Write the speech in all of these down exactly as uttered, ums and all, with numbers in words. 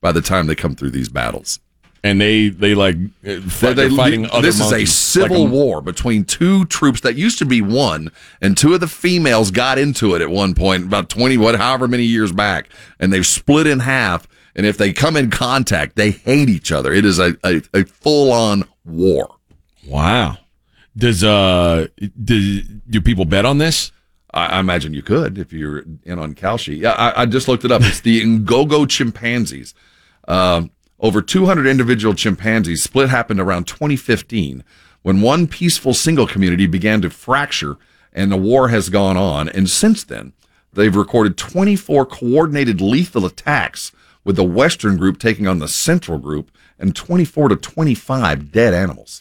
by the time they come through these battles. And they, they like, fight, they, they're fighting other This monkeys. is a civil like a, war between two troops that used to be one, and two of the females got into it at one point, about twenty, what, however many years back, and they've split in half, and if they come in contact, they hate each other. It is a, a, a full-on war. Wow. Does, uh, do, do people bet on this? I, I imagine you could if you're in on Kalshi. Yeah, I, I just looked it up. It's the Ngogo chimpanzees. Um, Over two hundred individual chimpanzees. Split happened around twenty fifteen when one peaceful single community began to fracture and the war has gone on. And since then, they've recorded twenty-four coordinated lethal attacks with the Western group taking on the Central group and twenty-four to twenty-five dead animals.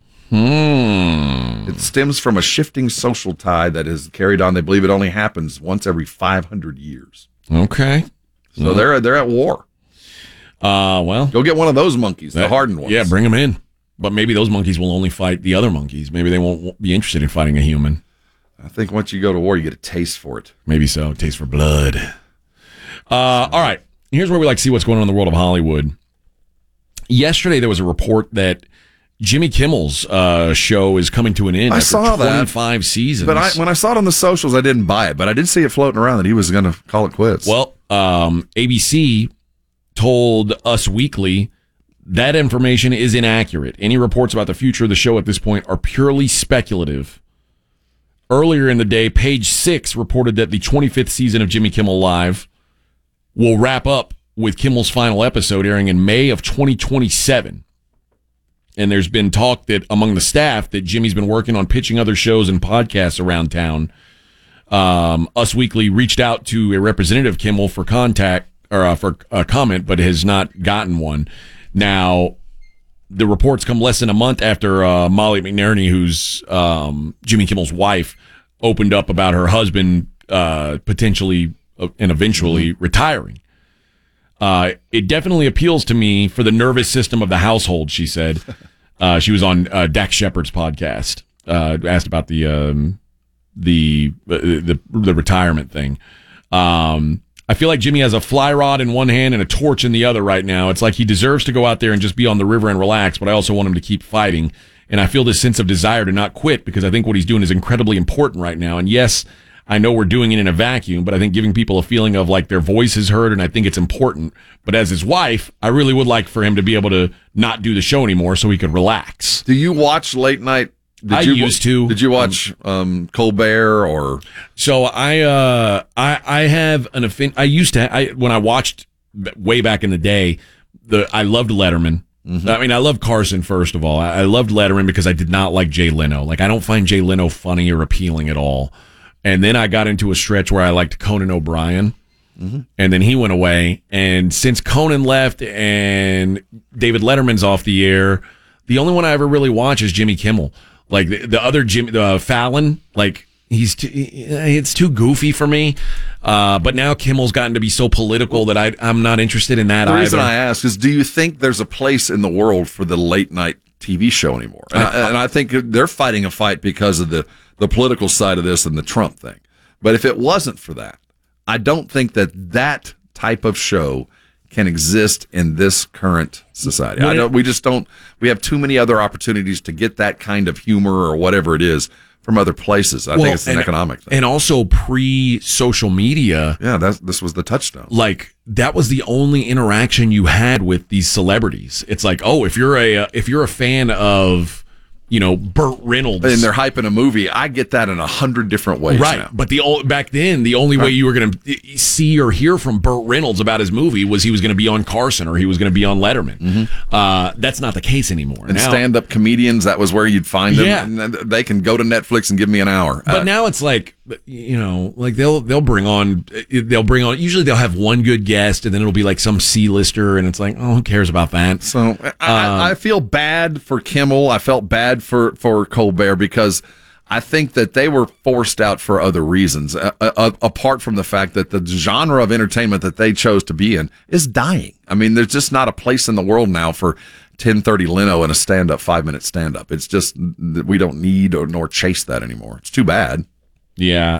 Hmm. It stems from a shifting social tide that is carried on. They believe it only happens once every five hundred years. Okay. So well, they're they're at war. Uh, well, go get one of those monkeys, that, the hardened ones. Yeah, bring them in. But maybe those monkeys will only fight the other monkeys. Maybe they won't be interested in fighting a human. I think once you go to war, you get a taste for it. Maybe so. Taste for blood. Uh, all right. Here's where we like to see what's going on in the world of Hollywood. Yesterday, there was a report that Jimmy Kimmel's uh, show is coming to an end I after saw twenty-five that. seasons. But I, when I saw it on the socials, I didn't buy it. But I did see it floating around that he was going to call it quits. Well, um, A B C told Us Weekly that information is inaccurate. Any reports about the future of the show at this point are purely speculative. Earlier in the day, Page Six reported that the twenty-fifth season of Jimmy Kimmel Live will wrap up with Kimmel's final episode airing in May of twenty twenty-seven. And there's been talk that among the staff that Jimmy's been working on pitching other shows and podcasts around town. Um, Us Weekly reached out to a representative of Kimmel for contact or uh, for a comment, but has not gotten one. Now, the reports come less than a month after uh, Molly McNerney, who's um, Jimmy Kimmel's wife, opened up about her husband uh, potentially uh, and eventually mm-hmm. retiring. Uh, it definitely appeals to me for the nervous system of the household, she said. Uh, she was on uh, Dax Shepard's podcast, uh, asked about the um, the, the the retirement thing. Um, I feel like Jimmy has a fly rod in one hand and a torch in the other right now. It's like he deserves to go out there and just be on the river and relax, but I also want him to keep fighting. And I feel this sense of desire to not quit because I think what he's doing is incredibly important right now. And yes, I know we're doing it in a vacuum, but I think giving people a feeling of like their voice is heard, and I think it's important. But as his wife, I really would like for him to be able to not do the show anymore so he could relax. Do you watch late night? Did I you, used to. Did you watch um, Colbert or? So I, uh, I, I have an affin. I used to. I when I watched way back in the day, the I loved Letterman. Mm-hmm. I mean, I loved Carson first of all. I, I loved Letterman because I did not like Jay Leno. Like I don't find Jay Leno funny or appealing at all. And then I got into a stretch where I liked Conan O'Brien. Mm-hmm. And then he went away. And since Conan left and David Letterman's off the air, the only one I ever really watch is Jimmy Kimmel. Like the, the other Jimmy, the Fallon, like he's too, it's too goofy for me. Uh, but now Kimmel's gotten to be so political that I, I'm not interested in that the either. The reason I ask is, do you think there's a place in the world for the late night T V show anymore? And I, and I think they're fighting a fight because of the, the political side of this and the Trump thing. But if it wasn't for that, I don't think that that type of show can exist in this current society. I don't, we just don't, we have too many other opportunities to get that kind of humor or whatever it is from other places. I well, think it's an and, economic thing. And also pre-social media. Yeah, that's, this was the touchstone. Like, that was the only interaction you had with these celebrities. It's like, oh, if you're a, if you're a fan of, you know, Burt Reynolds. And they're hyping a movie. I get that in a hundred different ways right. now. But the old, back then, the only right. way you were going to see or hear from Burt Reynolds about his movie was he was going to be on Carson or he was going to be on Letterman. Mm-hmm. Uh, that's not the case anymore. And now, stand-up comedians, that was where you'd find them. Yeah. And they can go to Netflix and give me an hour. But uh, now it's like, you know, like they'll they'll bring on, they'll bring on, usually they'll have one good guest and then it'll be like some C-lister and it's like, oh, who cares about that? So I, um, I feel bad for Kimmel. I felt bad for, for Colbert because I think that they were forced out for other reasons, uh, uh, apart from the fact that the genre of entertainment that they chose to be in is dying. I mean, there's just not a place in the world now for ten thirty Leno and a stand-up, five-minute stand-up. It's just, we don't need or nor chase that anymore. It's too bad. Yeah.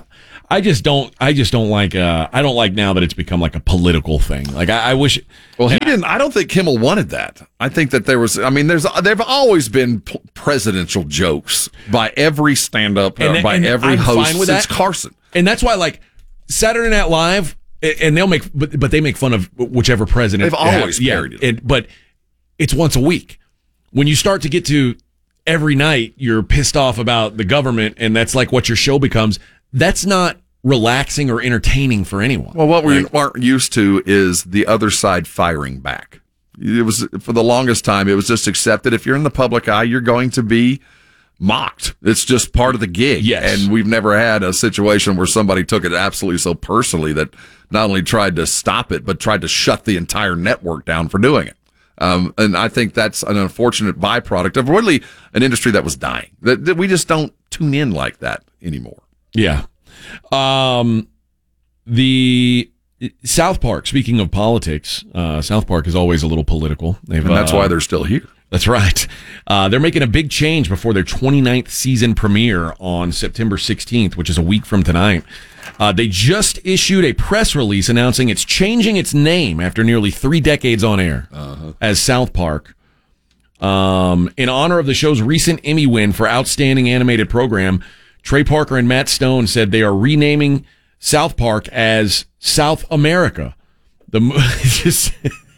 I just don't. I just don't like. Uh, I don't like now that it's become like a political thing. Like I, I wish. Well, he didn't. I don't think Kimmel wanted that. I think that there was. I mean, there's. There've always been p- presidential jokes by every stand-up, And- uh, by and every I'm host fine with since that. Carson. And that's why, like Saturday Night Live, and they'll make, but, but they make fun of whichever president. They've always yeah, parodied it. But it's once a week. When you start to get to every night, you're pissed off about the government, and that's like what your show becomes. That's not relaxing or entertaining for anyone. Well, what we Like, aren't used to is the other side firing back. It was for the longest time. It was just accepted. If you're in the public eye, you're going to be mocked. It's just part of the gig. Yes. And we've never had a situation where somebody took it absolutely so personally that not only tried to stop it, but tried to shut the entire network down for doing it. Um, and I think that's an unfortunate byproduct of really an industry that was dying. That, that we just don't tune in like that anymore. Yeah. Um, the South Park, speaking of politics, uh, South Park is always a little political. They've, And that's uh, why they're still here. That's right. Uh, they're making a big change before their twenty-ninth season premiere on September sixteenth, which is a week from tonight. Uh, they just issued a press release announcing it's changing its name after nearly three decades on air uh-huh. as South Park. Um, in honor of the show's recent Emmy win for Outstanding Animated Program, Trey Parker and Matt Stone said they are renaming South Park as South America. The just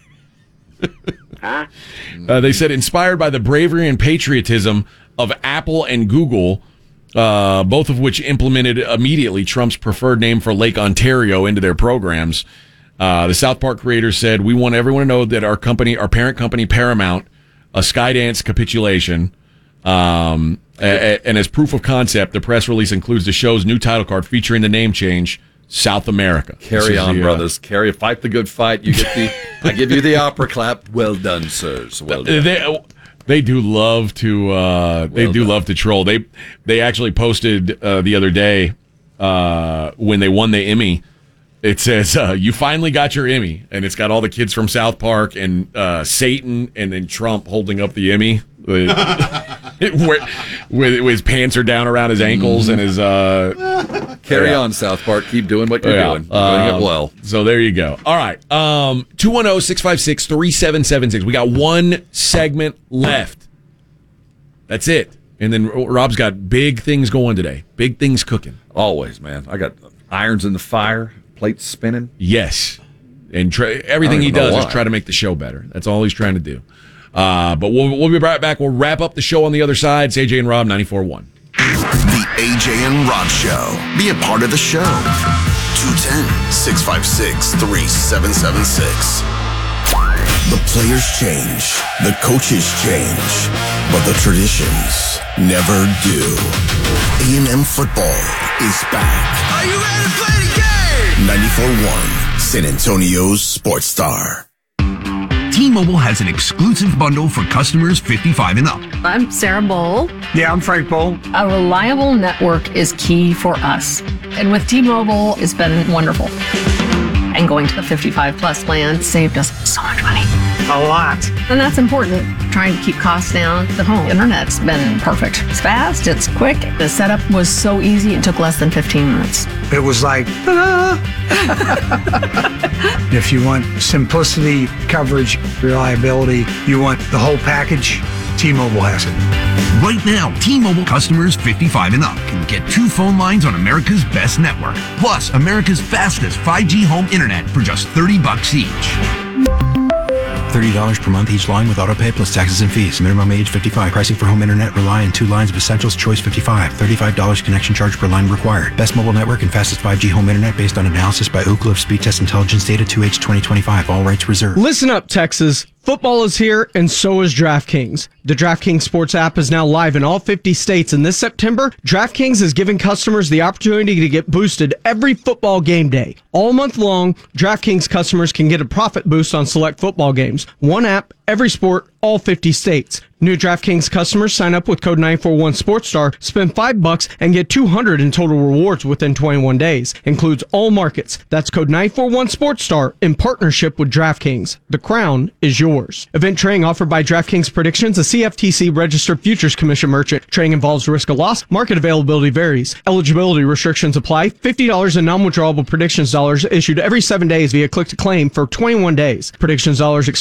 uh, they said inspired by the bravery and patriotism of Apple and Google, uh, both of which implemented immediately Trump's preferred name for Lake Ontario into their programs. Uh, the South Park creators said, "We want everyone to know that our company, our parent company, Paramount, a Skydance capitulation." Um, a, a, and as proof of concept, the press release includes the show's new title card featuring the name change, South America. Carry on, the, uh, brothers. Carry, fight the good fight. You get the. I give you the opera clap. Well done, sirs. Well done. They, they do love to. Uh, they Well do done. love to troll. They they actually posted uh, the other day uh, when they won the Emmy. It says, uh, "You finally got your Emmy," and it's got all the kids from South Park and uh, Satan, and then Trump holding up the Emmy. With, with, with his pants are down around his ankles and his uh, Carry yeah. on, South Park. Keep doing what you're Yeah. doing. You're doing Um, it well. So there you go. All right. Um, two one zero, six five six, three seven seven six. We got one segment left. That's it. And then Rob's got big things going today. Big things cooking. Always, man. I got irons in the fire, plates spinning. Yes. And try, everything I don't he even know does is why. try to make the show better. That's all he's trying to do. Uh, but we'll, we'll be right back. We'll wrap up the show on the other side. It's A J and Rob, ninety-four point one. The A J and Rob Show. Be a part of the show. two one zero, six five six, three seven seven six. The players change, the coaches change, but the traditions never do. A and M football is back. Are you ready to play the game? ninety-four point one, San Antonio's Sports Star. T-Mobile has an exclusive bundle for customers fifty-five and up. I'm Sarah Bowl. Yeah, I'm Frank Bowl. A reliable network is key for us. And with T-Mobile, it's been wonderful. And going to the fifty-five plus plan saved us so much money. A lot. And that's important. Trying to keep costs down. The home internet's been perfect. It's fast, it's quick. The setup was so easy, it took less than fifteen minutes. It was like, ta-da! If you want simplicity, coverage, reliability, you want the whole package, T-Mobile has it. Right now, T-Mobile customers fifty-five and up can get two phone lines on America's best network, plus America's fastest five G home internet for just thirty bucks each. thirty dollars per month each line with autopay plus taxes and fees. Minimum age fifty-five. Pricing for home internet rely on two lines of Essentials Choice fifty-five. thirty-five dollars connection charge per line required. Best mobile network and fastest five G home internet based on analysis by Ookla of Speed Test Intelligence Data two H twenty twenty-five. All rights reserved. Listen up, Texas. Football is here, and so is DraftKings. The DraftKings Sports app is now live in all fifty states, and this September, DraftKings is giving customers the opportunity to get boosted every football game day. All month long, DraftKings customers can get a profit boost on select football games. One app, every sport, all fifty states. New DraftKings customers sign up with code nine four one SportsStar, spend five bucks, and get two hundred in total rewards within twenty-one days. Includes all markets. That's code nine four one SportsStar in partnership with DraftKings. The crown is yours. Event trading offered by DraftKings Predictions, a C F T C registered futures commission merchant. Trading involves risk of loss. Market availability varies. Eligibility restrictions apply. fifty dollars in non-withdrawable predictions dollars issued every seven days via click to claim for twenty-one days. Predictions dollars